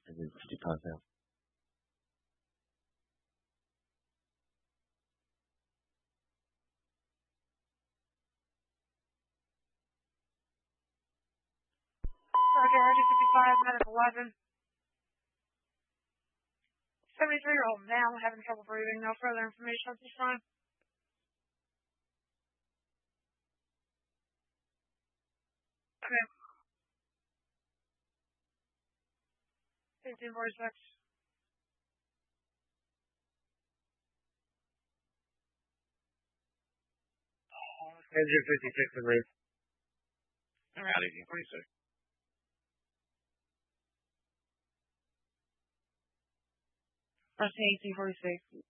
还是自己怕这样？ Okay, RG55, medical 11. 73-year-old male having trouble breathing. No further information at this time. Okay. 1846. Engine 56 and rate. All right, 1846. RC 1846.